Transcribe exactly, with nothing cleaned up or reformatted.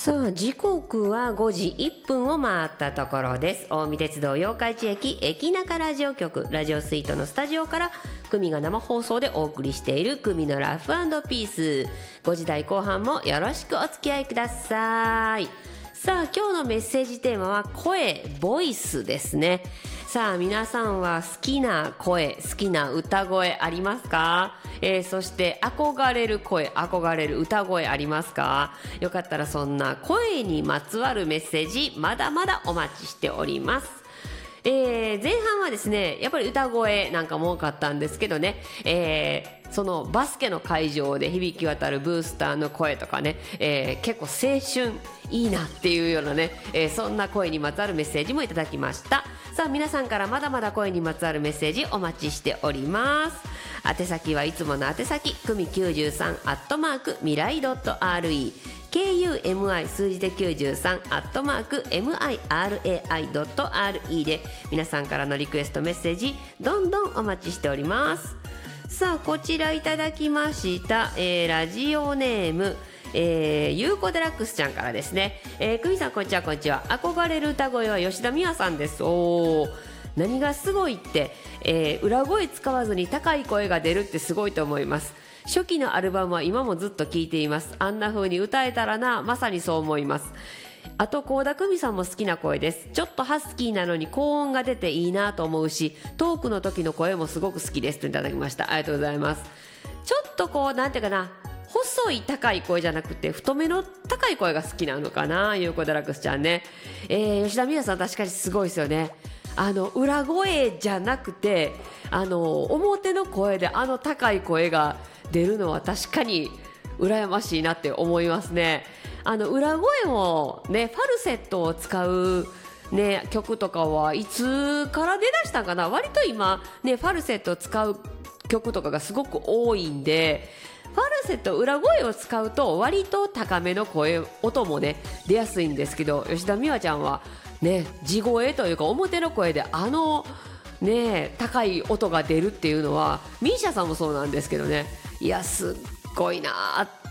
さあ時刻はごじいっぷんを回ったところです。近江鉄道八日市駅駅中ラジオ局ラジオスイートのスタジオから久美が生放送でお送りしている久美のラフ&ピース、ごじ台後半もよろしくお付き合いください。さあ今日のメッセージテーマは声、ボイスですね。さあ皆さんは好きな声、好きな歌声ありますか？えー、そして憧れる声、憧れる歌声ありますか？よかったらそんな声にまつわるメッセージまだまだお待ちしております。えー、前半はですねやっぱり歌声なんかも多かったんですけどね、えー、そのバスケの会場で響き渡るブースターの声とかね、えー、結構青春いいなっていうようなね、えー、そんな声にまつわるメッセージもいただきました。さあ皆さんからまだまだ声にまつわるメッセージお待ちしております。宛先はいつもの宛先くみきゅうじゅうさんアットマーク未来 .reケーユーエムアイ 数字できゅうじゅうさんアットマーク ミライ ドット アールイー で皆さんからのリクエストメッセージどんどんお待ちしております。さあこちらいただきました、えー、ラジオネームえー、ゆうこデラックスちゃんからですね、えー、久美さんこんにちは。こんにちは。憧れる歌声は吉田美和さんです。おー、何がすごいって、えー、裏声使わずに高い声が出るってすごいと思います。初期のアルバムは今もずっと聴いています。あんな風に歌えたらな、まさにそう思います。あと倖田來未さんも好きな声です。ちょっとハスキーなのに高音が出ていいなと思うし、トークの時の声もすごく好きですといただきました。ありがとうございます。ちょっとこうなんていうかな、細い高い声じゃなくて太めの高い声が好きなのかな、ゆうこデラックスちゃんね。えー、吉田美和さん確かにすごいですよね。あの裏声じゃなくてあの表の声であの高い声が出るのは確かに羨ましいなって思いますね。あの裏声もね、ファルセットを使うね曲とかはいつから出だしたんかな。割と今ねファルセットを使う曲とかがすごく多いんで、ファルセット裏声を使うと割と高めの声音もね出やすいんですけど、吉田美和ちゃんはね地声というか表の声であのね高い音が出るっていうのはミーシャさんもそうなんですけどね、いやすっごいなっ